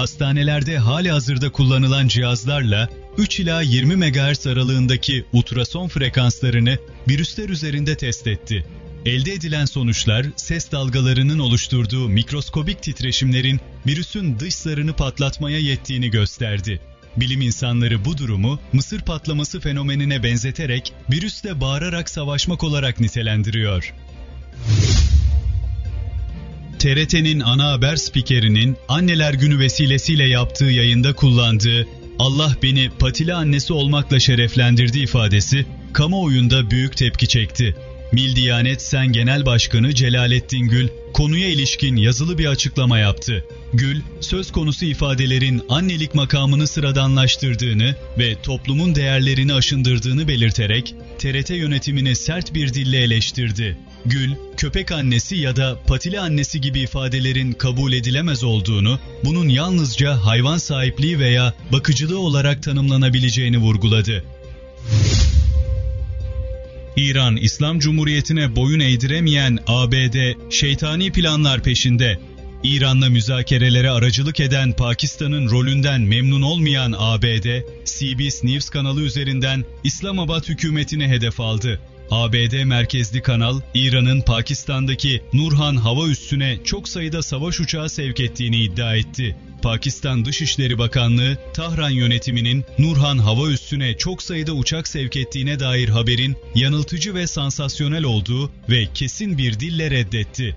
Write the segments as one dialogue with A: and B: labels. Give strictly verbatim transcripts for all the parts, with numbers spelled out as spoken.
A: hastanelerde halihazırda kullanılan cihazlarla üç ila yirmi megahertz aralığındaki ultrason frekanslarını virüsler üzerinde test etti. Elde edilen sonuçlar, ses dalgalarının oluşturduğu mikroskobik titreşimlerin virüsün dış zarını patlatmaya yettiğini gösterdi. Bilim insanları bu durumu mısır patlaması fenomenine benzeterek virüsle bağırarak savaşmak olarak nitelendiriyor. T R T'nin ana haber spikerinin Anneler Günü vesilesiyle yaptığı yayında kullandığı "Allah beni patili annesi olmakla şereflendirdi" ifadesi kamuoyunda büyük tepki çekti. Mil Diyanet Sen Genel Başkanı Celalettin Gül, konuya ilişkin yazılı bir açıklama yaptı. Gül, söz konusu ifadelerin annelik makamını sıradanlaştırdığını ve toplumun değerlerini aşındırdığını belirterek T R T yönetimini sert bir dille eleştirdi. Gül, köpek annesi ya da patili annesi gibi ifadelerin kabul edilemez olduğunu, bunun yalnızca hayvan sahipliği veya bakıcılığı olarak tanımlanabileceğini vurguladı. İran, İslam Cumhuriyeti'ne boyun eğdiremeyen A B D, şeytani planlar peşinde. İran'la müzakerelere aracılık eden Pakistan'ın rolünden memnun olmayan A B D, C B S News kanalı üzerinden İslamabad hükümetini hedef aldı. A B D merkezli kanal, İran'ın Pakistan'daki Nurhan hava üssüne çok sayıda savaş uçağı sevk ettiğini iddia etti. Pakistan Dışişleri Bakanlığı, Tahran yönetiminin Nurhan hava üssüne çok sayıda uçak sevk ettiğine dair haberin yanıltıcı ve sansasyonel olduğu ve kesin bir dille reddetti.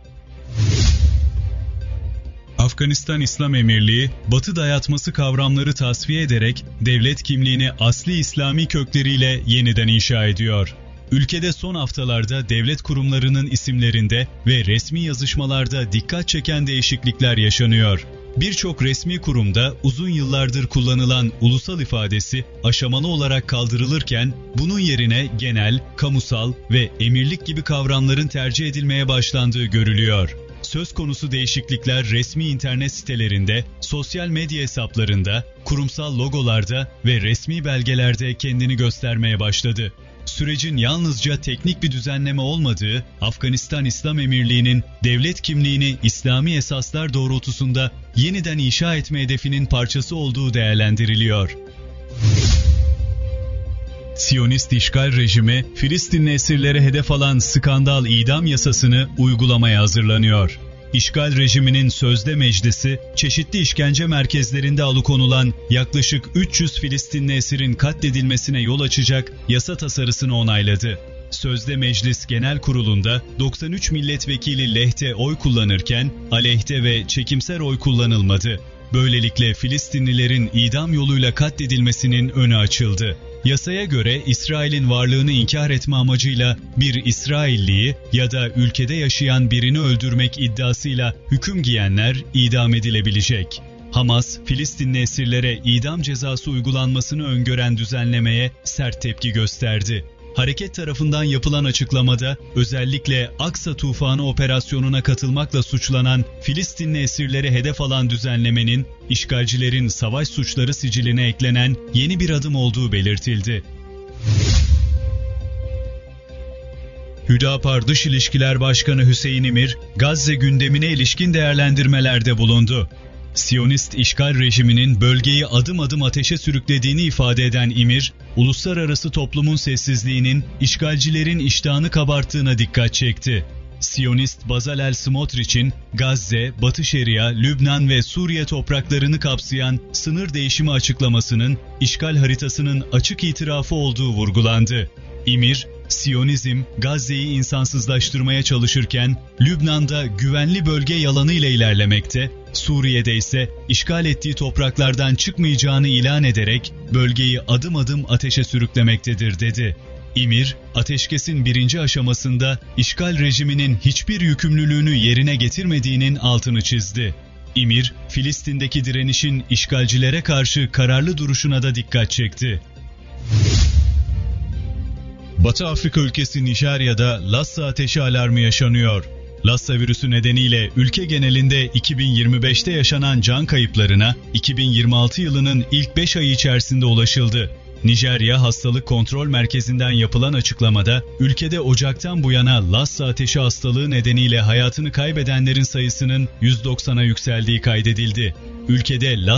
A: Afganistan İslam Emirliği, Batı dayatması kavramları tasfiye ederek devlet kimliğini asli İslami kökleriyle yeniden inşa ediyor. Ülkede son haftalarda devlet kurumlarının isimlerinde ve resmi yazışmalarda dikkat çeken değişiklikler yaşanıyor. Birçok resmi kurumda uzun yıllardır kullanılan ulusal ifadesi aşamalı olarak kaldırılırken bunun yerine genel, kamusal ve emirlik gibi kavramların tercih edilmeye başlandığı görülüyor. Söz konusu değişiklikler resmi internet sitelerinde, sosyal medya hesaplarında, kurumsal logolarda ve resmi belgelerde kendini göstermeye başladı. Sürecin yalnızca teknik bir düzenleme olmadığı, Afganistan İslam Emirliği'nin devlet kimliğini İslami esaslar doğrultusunda yeniden inşa etme hedefinin parçası olduğu değerlendiriliyor. Siyonist işgal rejimi, Filistinli esirlere hedef alan skandal idam yasasını uygulamaya hazırlanıyor. İşgal rejiminin sözde meclisi, çeşitli işkence merkezlerinde alıkonulan yaklaşık üç yüz Filistinli esirin katledilmesine yol açacak yasa tasarısını onayladı. Sözde Meclis Genel Kurulu'nda doksan üç milletvekili lehte oy kullanırken aleyhte ve çekimser oy kullanılmadı. Böylelikle Filistinlilerin idam yoluyla katledilmesinin önü açıldı. Yasaya göre İsrail'in varlığını inkar etme amacıyla bir İsrailliyi ya da ülkede yaşayan birini öldürmek iddiasıyla hüküm giyenler idam edilebilecek. Hamas, Filistinli esirlere idam cezası uygulanmasını öngören düzenlemeye sert tepki gösterdi. Hareket tarafından yapılan açıklamada özellikle Aksa Tufanı operasyonuna katılmakla suçlanan Filistinli esirleri hedef alan düzenlemenin işgalcilerin savaş suçları siciline eklenen yeni bir adım olduğu belirtildi. Hüdapar Dış İlişkiler Başkanı Hüseyin İmir, Gazze gündemine ilişkin değerlendirmelerde bulundu. Siyonist işgal rejiminin bölgeyi adım adım ateşe sürüklediğini ifade eden İmir, uluslararası toplumun sessizliğinin işgalcilerin iştahını kabarttığına dikkat çekti. Siyonist Bezalel Smotrich'in Gazze, Batı Şeria, Lübnan ve Suriye topraklarını kapsayan sınır değişimi açıklamasının işgal haritasının açık itirafı olduğu vurgulandı. İmir, Siyonizm, Gazze'yi insansızlaştırmaya çalışırken Lübnan'da güvenli bölge yalanıyla ilerlemekte, Suriye'de ise işgal ettiği topraklardan çıkmayacağını ilan ederek bölgeyi adım adım ateşe sürüklemektedir dedi. İmir, ateşkesin birinci aşamasında işgal rejiminin hiçbir yükümlülüğünü yerine getirmediğinin altını çizdi. İmir, Filistin'deki direnişin işgalcilere karşı kararlı duruşuna da dikkat çekti. Batı Afrika ülkesi Nijerya'da Lassa ateşi alarmı yaşanıyor. Lassa virüsü nedeniyle ülke genelinde iki bin yirmi beşte yaşanan can kayıplarına iki bin yirmi altı yılının ilk beş ayı içerisinde ulaşıldı. Nijerya Hastalık Kontrol Merkezi'nden yapılan açıklamada, ülkede Ocak'tan bu yana Lassa ateşi hastalığı nedeniyle hayatını kaybedenlerin sayısının yüz doksana yükseldiği kaydedildi. Ülkede